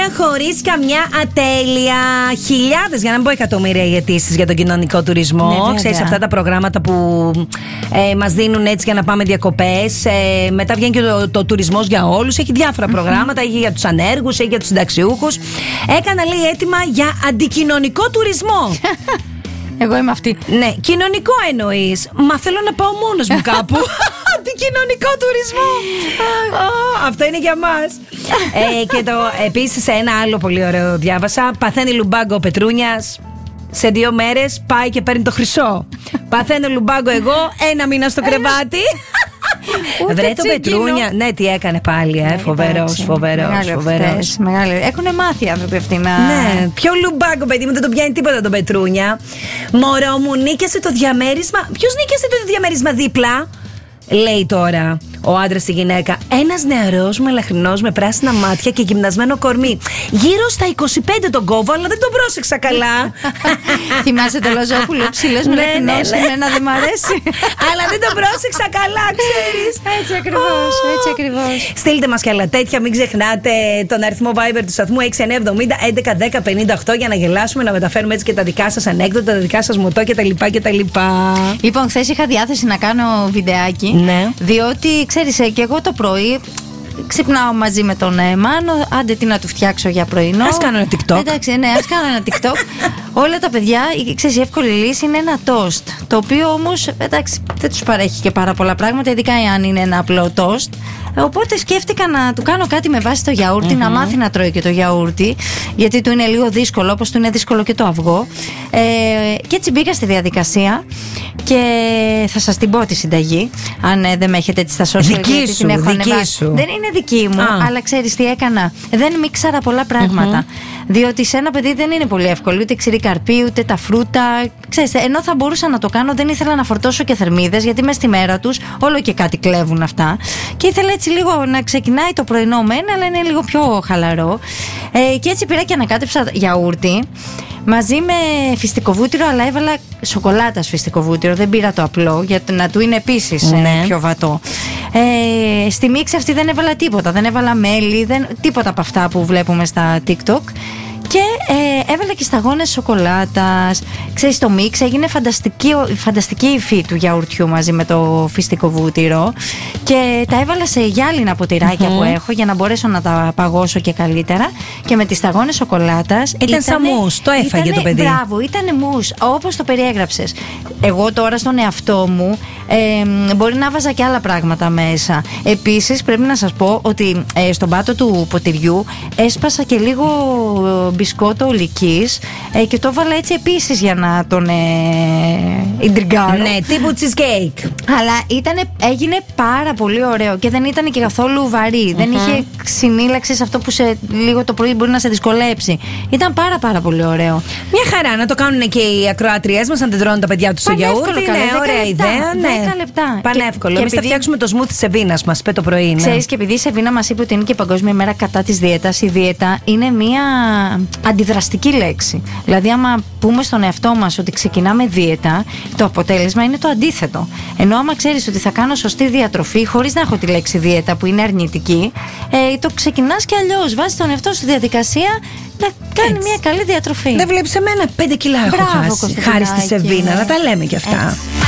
χρόνια χωρίς καμιά ατέλεια. Χιλιάδες, για να μην πω εκατομμύρια, οι αιτήσεις για τον κοινωνικό τουρισμό. Ναι, ξέρεις, αυτά τα προγράμματα που μας δίνουν έτσι για να πάμε διακοπές. Μετά βγαίνει και το τουρισμός για όλους. Έχει διάφορα προγράμματα. Έχει για τους ανέργους, έχει για τους συνταξιούχους. Έκανα, λέει, έτοιμα για αντικοινωνικό τουρισμό. Εγώ είμαι αυτή. Ναι, κοινωνικό εννοείς. Μα θέλω να πάω μόνος μου κάπου. Αντικοινωνικό τουρισμό. Αυτό είναι για μας. Και επίσης ένα άλλο πολύ ωραίο διάβασα. Παθαίνει λουμπάγκο ο Πετρούνιας. Σε 2 μέρες πάει και παίρνει το χρυσό. Παθαίνω λουμπάγκο εγώ, 1 μήνα στο κρεβάτι. Βρε το Πετρούνια. Ναι, τι έκανε πάλι, φοβερός. Έχουνε μάθει οι άνθρωποι αυτοί να. Ναι, πιο λουμπάγκο, παιδί μου, δεν τον πιάνει τίποτα τον Πετρούνια. Μωρό μου, νίκησε το διαμέρισμα. Ποιος νίκησε το διαμέρισμα δίπλα? Λέει τώρα ο άντρας στη γυναίκα. Ένας νεαρός μελαχρινός με πράσινα μάτια και γυμνασμένο κορμί. Γύρω στα 25 τον κόβω, αλλά δεν τον πρόσεξα καλά. Θυμάσαι το Λαζόπουλο, ψηλός μελαχρινός? Εμένα δεν μ' αρέσει. Αλλά δεν τον πρόσεξα καλά, ξέρεις. Έτσι ακριβώς. Στείλτε μας κι άλλα τέτοια. Μην ξεχνάτε τον αριθμό Viber του σταθμού 6970 11 10 58 για να γελάσουμε, να μεταφέρουμε έτσι και τα δικά σας ανέκδοτα, τα δικά σας μοτό κτλ. Λοιπόν, χθες είχα διάθεση να κάνω βιντεάκι. Ναι. Διότι ξέρεις, και εγώ το πρωί ξυπνάω μαζί με τον Μάνο. Άντε τι να του φτιάξω για πρωινό. Ας κάνω ένα TikTok. Εντάξει, ναι, ας κάνω ένα TikTok. Όλα τα παιδιά, ξέρεις, η εύκολη λύση είναι ένα toast. Το οποίο όμως, εντάξει, δεν τους παρέχει και πάρα πολλά πράγματα, ειδικά αν είναι ένα απλό toast. Οπότε σκέφτηκα να του κάνω κάτι με βάση το γιαούρτι, να μάθει να τρώει και το γιαούρτι, γιατί του είναι λίγο δύσκολο, όπως του είναι δύσκολο και το αυγό. Και έτσι μπήκα στη διαδικασία και θα σας την πω τη συνταγή, αν δεν με έχετε έτσι στα social. Δική σου. Δεν είναι δική μου, αλλά ξέρεις τι έκανα? Δεν μίξαρα πολλά πράγματα. Διότι σε ένα παιδί δεν είναι πολύ εύκολο, ούτε ξηρή καρπί, ούτε τα φρούτα. Ξέρεις, ενώ θα μπορούσα να το κάνω, δεν ήθελα να φορτώσω και θερμίδες, γιατί μες στη μέρα τους όλο και κάτι κλέβουν αυτά. Και ήθελα έτσι λίγο να ξεκινάει το πρωινό μεν, αλλά είναι λίγο πιο χαλαρό. Και έτσι πήρα και ανακάτεψα γιαούρτι μαζί με φυστικοβούτυρο, αλλά έβαλα σοκολάτα φυστικοβούτυρο. Δεν πήρα το απλό, για να του είναι επίσης πιο βατό. Στη μίξη αυτή δεν έβαλα τίποτα. Δεν έβαλα μέλι, τίποτα από αυτά που βλέπουμε στα TikTok. Και έβαλα και σταγόνες σοκολάτας. Ξέρεις, το μίξ έγινε φανταστική υφή του γιαουρτιού μαζί με το φυστικό βούτυρο. Και τα έβαλα σε γυάλινα ποτηράκια που έχω, για να μπορέσω να τα παγώσω και καλύτερα. Και με τις σταγόνες σοκολάτας. Ήταν σαν μους, το έφαγε το παιδί. Μπράβο, ήταν μους, όπως το περιέγραψες. Εγώ τώρα στον εαυτό μου μπορεί να βάζα και άλλα πράγματα μέσα. Επίσης πρέπει να σας πω ότι στον πάτο του ποτηριού έσπασα και λίγο μπισκότο ολικής και το έβαλα έτσι επίσης για να τον ιντριγκάρω. Ναι, τύπου cheesecake. Αλλά έγινε πάρα πολύ ωραίο και δεν ήταν και καθόλου βαρύ. Δεν είχε συνήλαξη σε αυτό που σε λίγο το πρωί μπορεί να σε δυσκολέψει. Ήταν πάρα πολύ ωραίο. Μια χαρά να το κάνουν και οι ακροατριές μας, αν δεν τρώνε τα παιδιά τους στο γιαούρτι. Είναι ωραία ιδέα. 10 λεπτά. Πανεύκολο. Εμείς θα φτιάξουμε το smoothie της Σεβίνας μας, το πρωί. Ξέρεις, και επειδή η Σεβίνα μας είπε ότι είναι και Παγκόσμια ημέρα κατά της δίαιτας, η δίαιτα είναι μια αντιδραστική λέξη. Δηλαδή, άμα πούμε στον εαυτό μας ότι ξεκινάμε δίαιτα, το αποτέλεσμα είναι το αντίθετο. Ενώ άμα ξέρεις ότι θα κάνω σωστή διατροφή, χωρίς να έχω τη λέξη δίαιτα που είναι αρνητική, το ξεκινάς και αλλιώς. Βάζεις τον εαυτό σου διαδικασία να κάνει μια καλή διατροφή. Δεν βλέπεις εμένα 5 κιλά έχω χάσει. Χάρη στη Σεβίνα, να τα λέμε κι αυτά.